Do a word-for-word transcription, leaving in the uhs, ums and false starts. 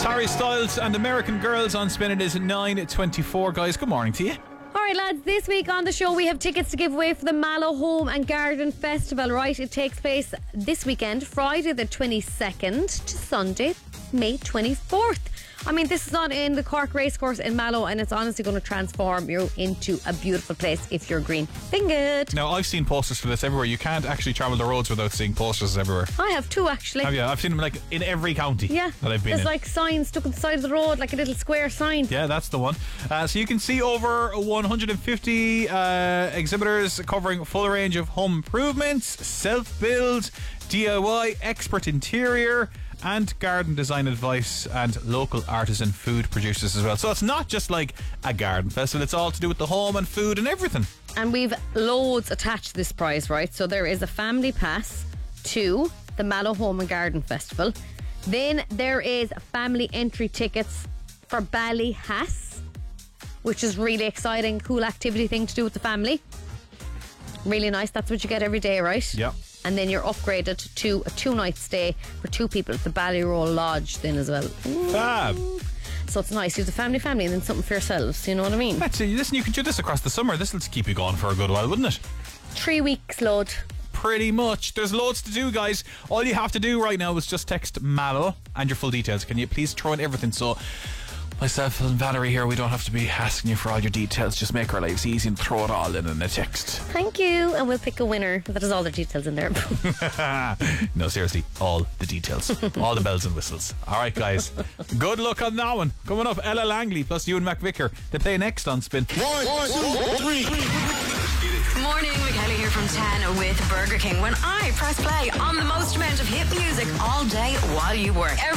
Harry Styles and American Girls on Spin. It is nine twenty-four. Guys, good morning to you. Alright lads, this week on the show we have tickets to give away for the Mallow Home and Garden Festival, right? It takes place this weekend, Friday the twenty-second to Sunday, May twenty-fourth. I mean, this is not in the Cork Racecourse in Mallow, and it's honestly going to transform you into a beautiful place if you're green fingered. Now, I've seen posters for this everywhere. You can't actually travel the roads without seeing posters everywhere. I have two, actually. Have you? I've seen them like in every county Yeah. that I've been There's in. like signs stuck on the side of the road, like a little square sign. Yeah, that's the one. Uh, so you can see over one hundred fifty uh, exhibitors covering a full range of home improvements, self-build, D I Y, expert interior, and garden design advice, and local artisan food producers as well. So it's not just like a garden festival, it's all to do with the home and food and everything. And we've loads attached to this prize, right? So there is a family pass to the Mallow Home and Garden Festival. Then there is family entry tickets for Ballyhass, which is really exciting, cool activity thing to do with the family. Really nice. That's what you get every day, right? Yeah. And then you're upgraded to a two-night stay for two people at the Ballyroll Lodge then as well. Fab. So it's nice. You have the family family and then something for yourselves. You know what I mean? That's it. Listen, you could do this across the summer. This will keep you going for a good while, wouldn't it? Three weeks load. Pretty much. There's loads to do, guys. All you have to do right now is just text Mallow and your full details. Can you please throw in everything? So myself and Valerie here, we don't have to be asking you for all your details. Just make our lives easy and throw it all in in a text. Thank you. And we'll pick a winner that has all their details in there. No, seriously, all the details. All the bells and whistles. Alright, guys. Good luck on that one. Coming up, Ella Langley plus Ewan McVicker. They play next on Spin. One, one, two, three. Morning, McKelly here from ten with Burger King. When I press play on the most amount of hit music all day while you work.